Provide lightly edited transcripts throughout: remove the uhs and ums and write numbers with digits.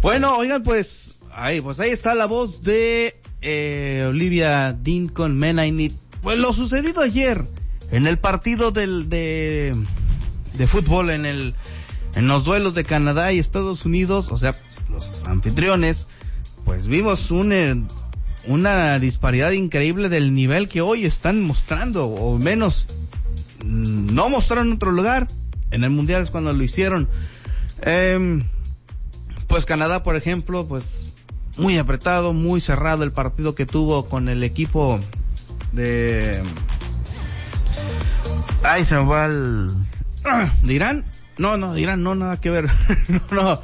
Bueno, oigan, pues ahí está la voz de Olivia Dincan-Menait. Pues lo sucedido ayer en el partido de fútbol, en los duelos de Canadá y Estados Unidos, o sea, los anfitriones, pues vimos una disparidad increíble del nivel que hoy están mostrando, o menos no mostraron en otro lugar. En el Mundial es cuando lo hicieron. Pues Canadá, por ejemplo, pues muy apretado, muy cerrado el partido que tuvo con el equipo de se me va de Irán. No, de Irán no, nada que ver. no.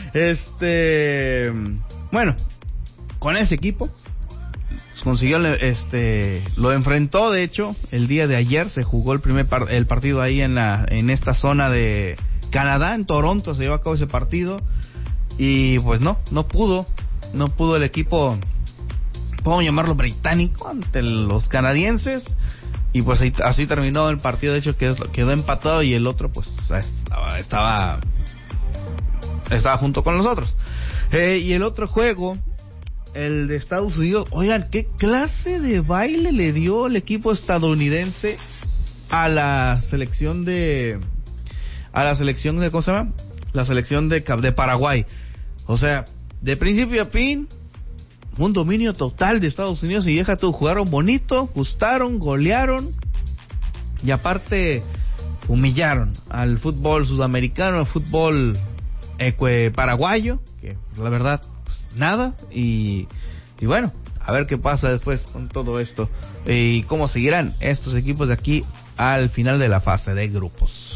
Bueno, con ese equipo consiguió, lo enfrentó, de hecho, el día de ayer se jugó el partido ahí en esta zona de Canadá, en Toronto se llevó a cabo ese partido, y pues no pudo el equipo, podemos llamarlo británico, ante los canadienses, y pues así terminó el partido. De hecho quedó empatado, y el otro pues estaba junto con los otros. Y el otro juego, el de Estados Unidos, oigan, ¿qué clase de baile le dio el equipo estadounidense a la selección de ¿cómo se llama? La selección de Paraguay. O sea, de principio a fin, un dominio total de Estados Unidos, y deja tú, jugaron bonito, gustaron, golearon, y aparte humillaron al fútbol sudamericano, al fútbol paraguayo, que la verdad, pues nada, y bueno, a ver qué pasa después con todo esto, y cómo seguirán estos equipos de aquí al final de la fase de grupos.